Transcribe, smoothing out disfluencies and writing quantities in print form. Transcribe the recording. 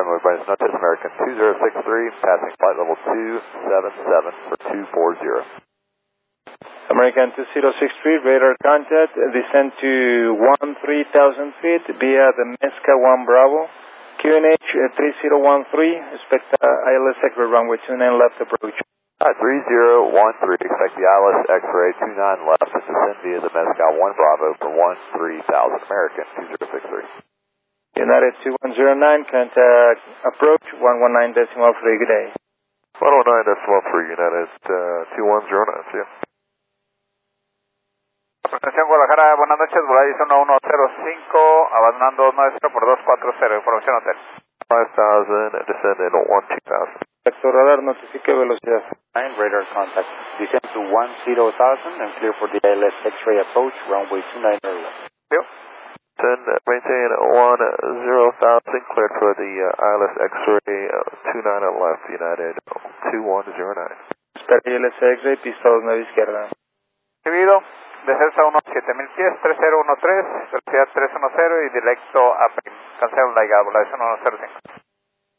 runway by Notice American 2063, passing flight level 277 for 240. American 2063, radar contact, descend to 13,000 feet via the Mezca 1 Bravo, QNH 3013, expect ILS X-ray runway 29 left approach. 3013, expect the ILS X-ray 29 left to descend via the Mezca 1 Bravo for 13,000 American 2063. United 2109, contact approach 119.3, good day. 119.3, United 2109, see ya. Presentación Guadalajara, buenas noches, Volaris 1105, abandonando 290 por 240, información hotel. 5,000, descend in 12,000. Sector radar, notifique velocidad. Radar contact, descend to 10,000 and clear for the ILS X-ray approach, runway 29 left. Descend, maintain 10,000, cleared for the ILS X-ray 29 left, United 2109. Espera ILS X-ray, pista 29 izquierda. Recibido. Descenso a unos 7,000 pies, 3013, velocidad 310 y directo a PRIM. Cancel la Volaris 1105.